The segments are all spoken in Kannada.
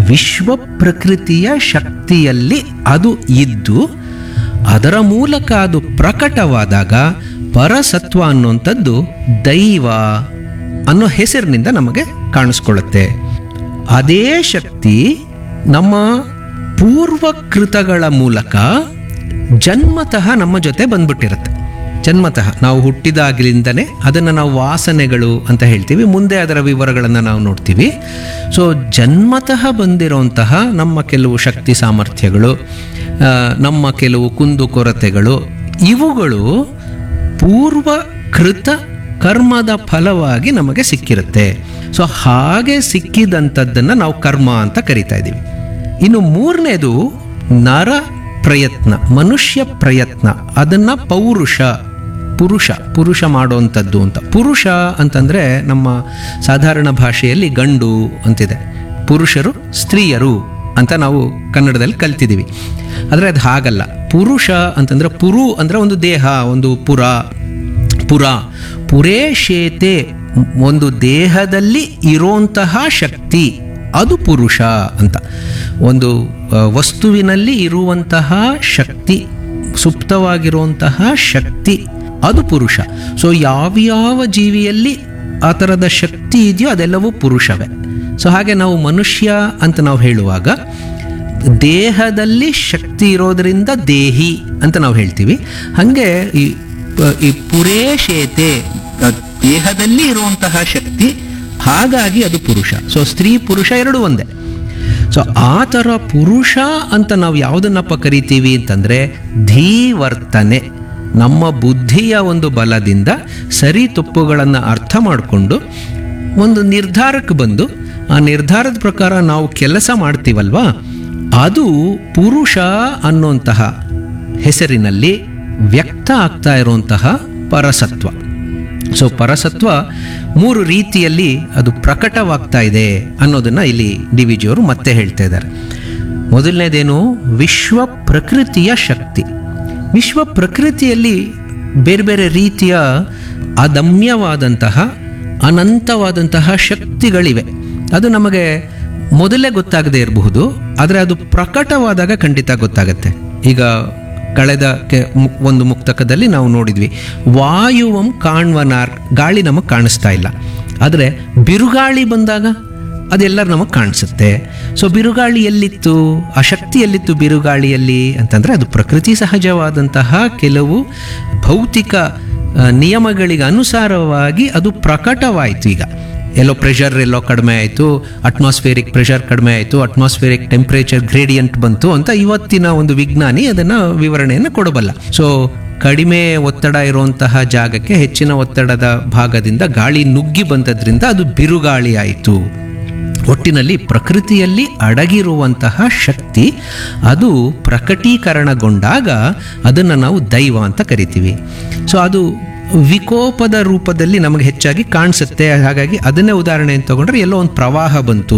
ವಿಶ್ವ ಪ್ರಕೃತಿಯ ಶಕ್ತಿಯಲ್ಲಿ ಅದು ಇದ್ದು ಅದರ ಮೂಲಕ ಅದು ಪ್ರಕಟವಾದಾಗ ಪರಸತ್ವ ಅನ್ನುವಂಥದ್ದು ದೈವ ಅನ್ನೋ ಹೆಸರಿನಿಂದ ನಮಗೆ ಕಾಣಿಸ್ಕೊಳ್ಳುತ್ತೆ. ಅದೇ ಶಕ್ತಿ ನಮ್ಮ ಪೂರ್ವಕೃತಗಳ ಮೂಲಕ ಜನ್ಮತಃ ನಮ್ಮ ಜೊತೆ ಬಂದ್ಬಿಟ್ಟಿರುತ್ತೆ. ಜನ್ಮತಃ ನಾವು ಹುಟ್ಟಿದಾಗಲಿಂದನೇ ಅದನ್ನು ನಾವು ವಾಸನೆಗಳು ಅಂತ ಹೇಳ್ತೀವಿ. ಮುಂದೆ ಅದರ ವಿವರಗಳನ್ನು ನಾವು ನೋಡ್ತೀವಿ. ಸೊ ಜನ್ಮತಃ ಬಂದಿರೋಂತಹ ನಮ್ಮ ಕೆಲವು ಶಕ್ತಿ ಸಾಮರ್ಥ್ಯಗಳು, ನಮ್ಮ ಕೆಲವು ಕುಂದುಕೊರತೆಗಳು, ಇವುಗಳು ಪೂರ್ವಕೃತ ಕರ್ಮದ ಫಲವಾಗಿ ನಮಗೆ ಸಿಕ್ಕಿರುತ್ತೆ. ಸೊ ಹಾಗೆ ಸಿಕ್ಕಿದಂಥದ್ದನ್ನು ನಾವು ಕರ್ಮ ಅಂತ ಕರಿತಾ ಇದ್ದೀವಿ. ಇನ್ನು ಮೂರನೇದು ನರ ಪ್ರಯತ್ನ, ಮನುಷ್ಯ ಪ್ರಯತ್ನ. ಅದನ್ನು ಪುರುಷ ಮಾಡುವಂಥದ್ದು ಅಂತ. ಪುರುಷ ಅಂತಂದರೆ ನಮ್ಮ ಸಾಧಾರಣ ಭಾಷೆಯಲ್ಲಿ ಗಂಡು ಅಂತಿದೆ, ಪುರುಷರು ಸ್ತ್ರೀಯರು ಅಂತ ನಾವು ಕನ್ನಡದಲ್ಲಿ ಕಲ್ತಿದ್ದೀವಿ. ಆದರೆ ಅದು ಹಾಗಲ್ಲ. ಪುರುಷ ಅಂತಂದರೆ ಪುರು ಅಂದರೆ ಒಂದು ದೇಹ, ಒಂದು ಪುರೇಶೇತೆ, ಒಂದು ದೇಹದಲ್ಲಿ ಇರೋಂತಹ ಶಕ್ತಿ, ಅದು ಪುರುಷ ಅಂತ. ಒಂದು ವಸ್ತುವಿನಲ್ಲಿ ಇರುವಂತಹ ಶಕ್ತಿ, ಸುಪ್ತವಾಗಿರುವಂತಹ ಶಕ್ತಿ, ಅದು ಪುರುಷ. ಸೊ ಯಾವ್ಯಾವ ಜೀವಿಯಲ್ಲಿ ಆ ಥರದ ಶಕ್ತಿ ಇದೆಯೋ ಅದೆಲ್ಲವೂ ಪುರುಷವೇ. ಸೊ ಹಾಗೆ ನಾವು ಮನುಷ್ಯ ಅಂತ ನಾವು ಹೇಳುವಾಗ ದೇಹದಲ್ಲಿ ಶಕ್ತಿ ಇರೋದರಿಂದ ದೇಹಿ ಅಂತ ನಾವು ಹೇಳ್ತೀವಿ. ಹಾಗೆ ಈ ಪುರೇಶೇತೆ, ದೇಹದಲ್ಲಿ ಇರುವಂತಹ ಶಕ್ತಿ, ಹಾಗಾಗಿ ಅದು ಪುರುಷ. ಸೊ ಸ್ತ್ರೀ ಪುರುಷ ಎರಡೂ ಒಂದೇ. ಸೊ ಆ ಥರ ಪುರುಷ ಅಂತ ನಾವು ಯಾವುದನ್ನಪ್ಪ ಕರಿತೀವಿ ಅಂತಂದರೆ ಧೀವರ್ತನೆ. ನಮ್ಮ ಬುದ್ಧಿಯ ಒಂದು ಬಲದಿಂದ ಸರಿ ತಪ್ಪುಗಳನ್ನು ಅರ್ಥ ಮಾಡಿಕೊಂಡು ಒಂದು ನಿರ್ಧಾರಕ್ಕೆ ಬಂದು ಆ ನಿರ್ಧಾರದ ಪ್ರಕಾರ ನಾವು ಕೆಲಸ ಮಾಡ್ತೀವಲ್ವಾ, ಅದು ಪುರುಷ ಅನ್ನುವಂತಹ ಹೆಸರಿನಲ್ಲಿ ವ್ಯಕ್ತ ಆಗ್ತಾ ಇರುವಂತಹ ಪರಸತ್ವ. ಸೊ ಪರಸತ್ವ ಮೂರು ರೀತಿಯಲ್ಲಿ ಅದು ಪ್ರಕಟವಾಗ್ತಾ ಇದೆ ಅನ್ನೋದನ್ನು ಇಲ್ಲಿ ಡಿ ವಿ ಜಿಯವರು ಮತ್ತೆ ಹೇಳ್ತಾ ಇದ್ದಾರೆ. ಮೊದಲನೇದೇನು? ವಿಶ್ವ ಪ್ರಕೃತಿಯ ಶಕ್ತಿ. ವಿಶ್ವ ಪ್ರಕೃತಿಯಲ್ಲಿ ಬೇರೆ ಬೇರೆ ರೀತಿಯ ಅದಮ್ಯವಾದಂತಹ ಅನಂತವಾದಂತಹ ಶಕ್ತಿಗಳಿವೆ. ಅದು ನಮಗೆ ಮೊದಲೇ ಗೊತ್ತಾಗದೇ ಇರಬಹುದು, ಆದರೆ ಅದು ಪ್ರಕಟವಾದಾಗ ಖಂಡಿತ ಗೊತ್ತಾಗತ್ತೆ. ಈಗ ಕಳೆದ ಒಂದು ಮುಕ್ತಕದಲ್ಲಿ ನಾವು ನೋಡಿದ್ವಿ, ವಾಯುವಂ ಕಾಣ್ವನಾರ್, ಗಾಳಿ ನಮಗೆ ಕಾಣಿಸ್ತಾ ಇಲ್ಲ, ಆದರೆ ಬಿರುಗಾಳಿ ಬಂದಾಗ ಅದೆಲ್ಲರೂ ನಮಗೆ ಕಾಣಿಸುತ್ತೆ. ಸೊ ಬಿರುಗಾಳಿ ಎಲ್ಲಿತ್ತು, ಆ ಶಕ್ತಿ ಎಲ್ಲಿತ್ತು ಬಿರುಗಾಳಿಯಲ್ಲಿ ಅಂತಂದರೆ ಅದು ಪ್ರಕೃತಿ ಸಹಜವಾದಂತಹ ಕೆಲವು ಭೌತಿಕ ನಿಯಮಗಳಿಗೆ ಅನುಸಾರವಾಗಿ ಅದು ಪ್ರಕಟವಾಯಿತು. ಈಗ ಎಲ್ಲೋ ಪ್ರೆಷರ್ ಎಲ್ಲೋ ಕಡಿಮೆ ಆಯಿತು, ಅಟ್ಮಾಸ್ಫಿಯರಿಕ್ ಪ್ರೆಷರ್ ಕಡಿಮೆ ಆಯಿತು, ಅಟ್ಮಾಸ್ಫಿಯರಿಕ್ ಟೆಂಪ್ರೇಚರ್ ಗ್ರೇಡಿಯಂಟ್ ಬಂತು ಅಂತ ಇವತ್ತಿನ ಒಂದು ವಿಜ್ಞಾನಿ ಅದನ್ನು ವಿವರಣೆಯನ್ನು ಕೊಡಬಲ್ಲ. ಸೊ ಕಡಿಮೆ ಒತ್ತಡ ಇರುವಂತಹ ಜಾಗಕ್ಕೆ ಹೆಚ್ಚಿನ ಒತ್ತಡದ ಭಾಗದಿಂದ ಗಾಳಿ ನುಗ್ಗಿ ಬಂದದ್ರಿಂದ ಅದು ಬಿರುಗಾಳಿ ಆಯಿತು. ಒಟ್ಟಿನಲ್ಲಿ ಪ್ರಕೃತಿಯಲ್ಲಿ ಅಡಗಿರುವಂತಹ ಶಕ್ತಿ ಅದು ಪ್ರಕಟೀಕರಣಗೊಂಡಾಗ ಅದನ್ನು ನಾವು ದೈವ ಅಂತ ಕರಿತೀವಿ. ಸೊ ಅದು ವಿಕೋಪದ ರೂಪದಲ್ಲಿ ನಮಗೆ ಹೆಚ್ಚಾಗಿ ಕಾಣಿಸುತ್ತೆ. ಹಾಗಾಗಿ ಅದನ್ನೇ ಉದಾಹರಣೆ ಅಂತ ತಗೊಂಡ್ರೆ ಎಲ್ಲೋ ಒಂದು ಪ್ರವಾಹ ಬಂತು.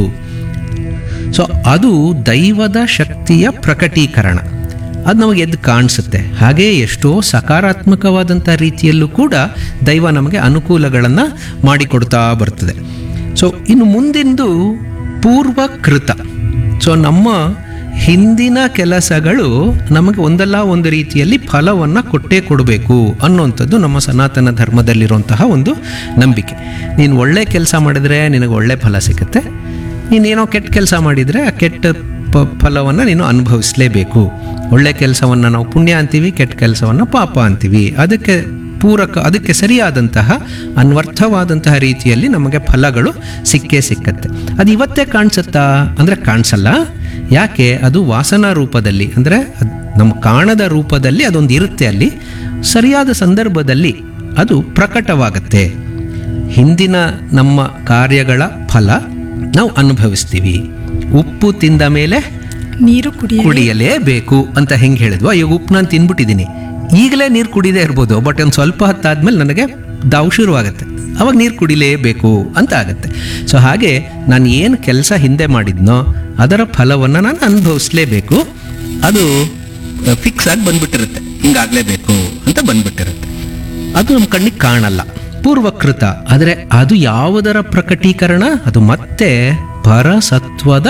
ಸೊ ಅದು ದೈವದ ಶಕ್ತಿಯ ಪ್ರಕಟೀಕರಣ, ಅದು ನಮಗೆ ಎದ್ದು ಕಾಣಿಸುತ್ತೆ. ಹಾಗೆ ಎಷ್ಟೋ ಸಕಾರಾತ್ಮಕವಾದಂಥ ರೀತಿಯಲ್ಲೂ ಕೂಡ ದೈವ ನಮಗೆ ಅನುಕೂಲಗಳನ್ನು ಮಾಡಿಕೊಡ್ತಾ ಬರ್ತದೆ. ಸೊ ಇನ್ನು ಮುಂದಿಂದು ಪೂರ್ವಕೃತ. ಸೊ ನಮ್ಮ ಹಿಂದಿನ ಕೆಲಸಗಳು ನಮಗೆ ಒಂದಲ್ಲ ಒಂದು ರೀತಿಯಲ್ಲಿ ಫಲವನ್ನು ಕೊಟ್ಟೇ ಕೊಡಬೇಕು ಅನ್ನುವಂಥದ್ದು ನಮ್ಮ ಸನಾತನ ಧರ್ಮದಲ್ಲಿರುವಂತಹ ಒಂದು ನಂಬಿಕೆ. ನೀನು ಒಳ್ಳೆ ಕೆಲಸ ಮಾಡಿದರೆ ನಿನಗೆ ಒಳ್ಳೆ ಫಲ ಸಿಗುತ್ತೆ, ನೀನೇನೋ ಕೆಟ್ಟ ಕೆಲಸ ಮಾಡಿದರೆ ಆ ಕೆಟ್ಟ ಫಲವನ್ನು ನೀನು ಅನುಭವಿಸಲೇಬೇಕು. ಒಳ್ಳೆ ಕೆಲಸವನ್ನು ನಾವು ಪುಣ್ಯ ಅಂತೀವಿ, ಕೆಟ್ಟ ಕೆಲಸವನ್ನು ಪಾಪ ಅಂತೀವಿ. ಅದಕ್ಕೆ ಸರಿಯಾದಂತಹ ಅನ್ವರ್ಥವಾದಂತಹ ರೀತಿಯಲ್ಲಿ ನಮಗೆ ಫಲಗಳು ಸಿಕ್ಕತ್ತೆ. ಅದು ಇವತ್ತೇ ಕಾಣಿಸುತ್ತಾ ಅಂದರೆ ಕಾಣಿಸಲ್ಲ. ಯಾಕೆ? ಅದು ವಾಸನಾ ರೂಪದಲ್ಲಿ, ಅಂದರೆ ನಮ್ಮ ಕಾಣದ ರೂಪದಲ್ಲಿ ಅದೊಂದು ಇರುತ್ತೆ. ಅಲ್ಲಿ ಸರಿಯಾದ ಸಂದರ್ಭದಲ್ಲಿ ಅದು ಪ್ರಕಟವಾಗುತ್ತೆ. ಹಿಂದಿನ ನಮ್ಮ ಕಾರ್ಯಗಳ ಫಲ ನಾವು ಅನುಭವಿಸ್ತೀವಿ. ಉಪ್ಪು ತಿಂದ ಮೇಲೆ ನೀರು ಕುಡಿಯಲೇಬೇಕು ಅಂತ ಹೆಂಗೆ ಹೇಳಿದ್ವಾ? ಈಗ ಉಪ್ಪು ನಾನು ತಿಂದ್ಬಿಟ್ಟಿದ್ದೀನಿ, ಈಗಲೇ ನೀರು ಕುಡಿದೇ ಇರ್ಬೋದು, ಬಟ್ ಒಂದು ಸ್ವಲ್ಪ ಹೊತ್ತಾದ್ಮೇಲೆ ನನಗೆ ದಾವು ಶುರುವಾಗುತ್ತೆ, ಅವಾಗ ನೀರು ಕುಡಿಲೇಬೇಕು ಅಂತ ಆಗುತ್ತೆ. ಸೊ ಹಾಗೆ ನಾನು ಏನು ಕೆಲಸ ಹಿಂದೆ ಮಾಡಿದ್ನೋ ಅದರ ಫಲವನ್ನು ನಾನು ಅನುಭವಿಸ್ಲೇಬೇಕು. ಅದು ಫಿಕ್ಸ್ ಆಗಿ ಬಂದ್ಬಿಟ್ಟಿರುತ್ತೆ, ಹಿಂಗಾಗಲೇಬೇಕು ಅಂತ ಬಂದ್ಬಿಟ್ಟಿರುತ್ತೆ. ಅದು ನಮ್ಮ ಕಣ್ಣಿಗೆ ಕಾಣಲ್ಲ, ಪೂರ್ವಕೃತ. ಆದರೆ ಅದು ಯಾವುದರ ಪ್ರಕಟೀಕರಣ? ಅದು ಮತ್ತೆ ಪರಸತ್ವದ